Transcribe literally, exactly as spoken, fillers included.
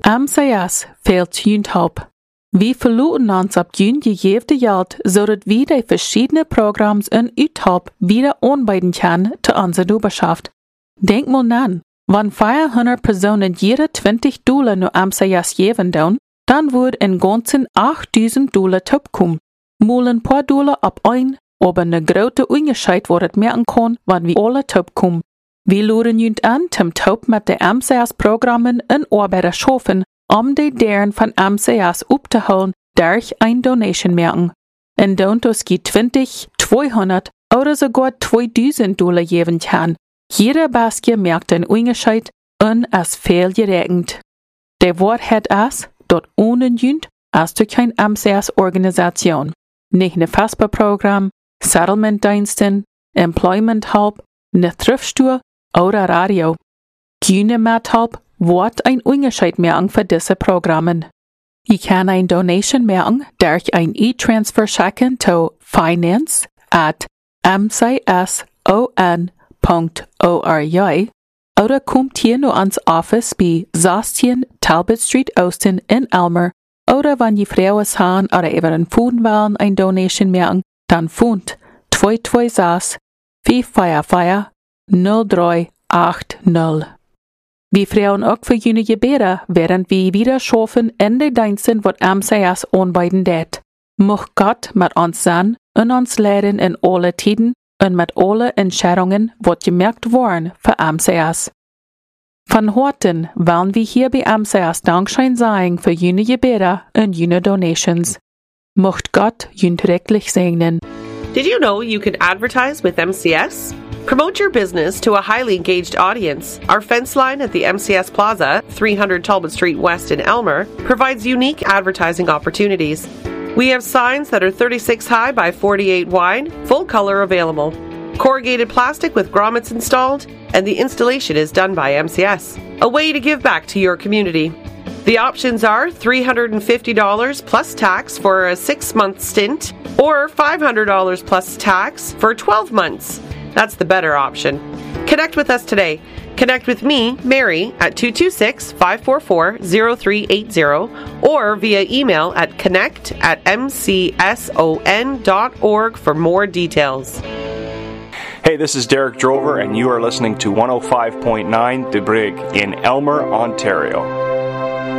M C S fehlt Jünthalb. Wir verluten uns ab Jün gejewte Geld, zodat wir die verschiedenen Programme in Uthalb wieder anbieten können zu unserer Oberschaft. Denk mal nan, wenn vierhundert Personen jede zwanzig Dollar nur M C S geben doen, dann wird in ganzen achttausend Dollar topkommen. Mal ein paar Dollar ab ein, aber eine große Unterschied wird merken kann, wenn wir alle topkommen. Wir laden jünt an, zum Top mit den M C S-Programmen in Arbeiter schaffen, um die deren von M C S aufzuholen, durch ein Donation merken. In Dontos geht zwanzig, zweihundert oder sogar zweitausend Dollar geben kann. Jeder Basket merkt den Unterschied und es fehlgeregnet. Der Wort hat es, dort ohne jünt, als durch kein M C S-Organisation. Nicht ein Fasper-Programm, Settlement-Diensten, Employment-Help, eine Thriftstore oder Radio. Keine Met-Help wird ein Unterschied merken für diese Programme. Ich kann ein Donation merken durch ein E-Transfer schicken zu finance at m c s o n punkt org oder kommt hier nur ans Office bei sechzehn Talbot Street Austin in Elmer oder wenn die Frauen haben oder über den Funden wollen ein Donation merken, dann Fund zwei zwei sechs, vier vier vier, null drei acht null. Wir freuen auch für jene Gebete, während wir wieder schaffen in den Diensten, was M C S anbieten det. Möcht Gott mit uns sein und uns leiden in alle Tiden und mit alle Entscheidungen, was gemerkt worden für M C S. Von heute wollen wir hier bei M C S Dankschein sagen für jene Gebete und jene Donations. Möcht Gott jünt rechtlich segnen. Did you know you can advertise with M C S? Promote your business to a highly engaged audience. Our fence line at the M C S Plaza, three hundred Talbot Street West in Elmer, provides unique advertising opportunities. We have signs that are thirty-six high by forty-eight wide, full color available. Corrugated plastic with grommets installed, and the installation is done by M C S. A way to give back to your community. The options are three hundred fifty dollars plus tax for a six-month stint, or five hundred dollars plus tax for twelve months. That's the better option. Connect with us today. Connect with me, Mary, at two two six, five four four, zero three eight zero or via email at connect at m c s o n dot org for more details. Hey, this is Derek Drover, and you are listening to one oh five point nine The Brig in Elmer, Ontario.